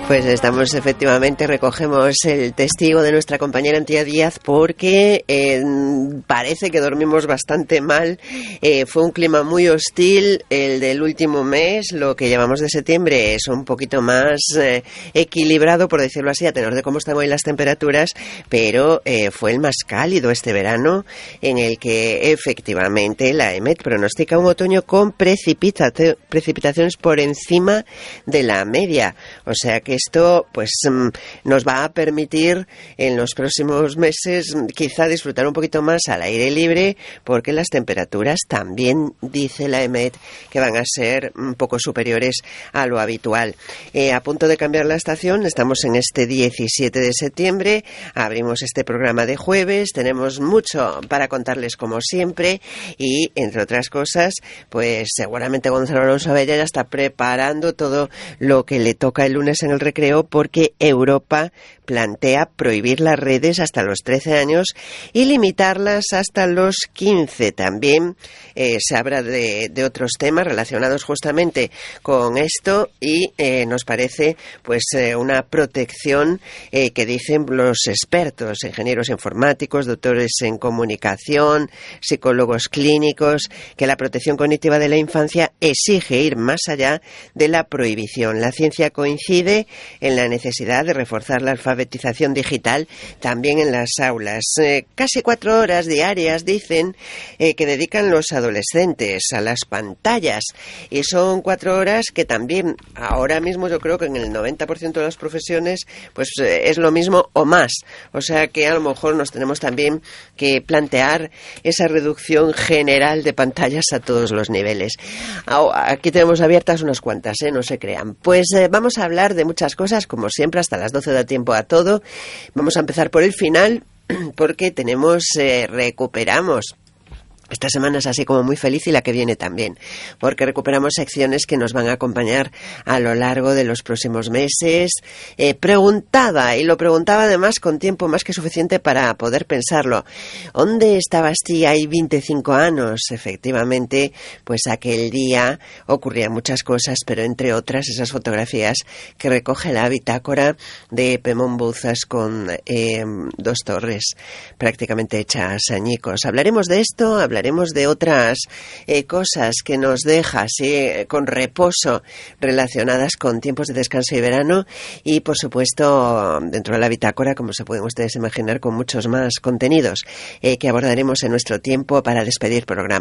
Pues estamos efectivamente, recogemos el testigo de nuestra compañera Antía Díaz porque parece que dormimos bastante mal. Fue un clima muy hostil el del último mes. Lo que llevamos de septiembre es un poquito más equilibrado, por decirlo así, a tenor de cómo están hoy las temperaturas, pero fue el más cálido este verano, en el que efectivamente la EMET pronostica un otoño con precipitaciones por encima de la media. O sea que esto pues nos va a permitir en los próximos meses quizá disfrutar un poquito más al aire libre, porque las temperaturas también, dice la EMET, que van a ser un poco superiores a lo habitual. A punto de cambiar la estación, estamos en este 17 de septiembre, abrimos este programa de jueves, tenemos mucho para contarles como siempre y, entre otras cosas, pues seguramente Gonzalo Alonso Abella ya está preparando todo lo que le toca el lunes en el recreo, porque Europa plantea prohibir las redes hasta los 13 años y limitarlas hasta los 15. También se habla de otros temas relacionados justamente con esto y nos parece pues una protección que dicen los expertos, ingenieros informáticos, doctores en comunicación, psicólogos clínicos, que la protección cognitiva de la infancia exige ir más allá de la prohibición. La ciencia coincide en la necesidad de reforzar la alfabetización digital también en las aulas. Casi 4 horas diarias, dicen, que dedican los adolescentes a las pantallas, y son 4 horas que también ahora mismo yo creo que en el 90% de las profesiones pues es lo mismo o más. O sea que a lo mejor nos tenemos también que plantear esa reducción general de pantallas a todos los niveles. Aquí tenemos abiertas unas cuantas, no se crean. Pues vamos a hablar de muchas cosas, como siempre, hasta las 12 da tiempo a todo. Vamos a empezar por el final, porque recuperamos. Esta semana es así como muy feliz, y la que viene también, porque recuperamos secciones que nos van a acompañar a lo largo de los próximos meses. Preguntaba además con tiempo más que suficiente para poder pensarlo. ¿Dónde estabas ti hai 25 años? Efectivamente, pues aquel día ocurrían muchas cosas, pero entre otras esas fotografías que recoge la bitácora de Pemón Bouzas con 2 torres prácticamente hechas añicos. Hablaremos de esto, hablaremos de otras cosas que nos deja así con reposo relacionadas con tiempos de descanso y verano, y por supuesto dentro de la bitácora, como se pueden ustedes imaginar, con muchos más contenidos que abordaremos en nuestro tiempo para despedir programa.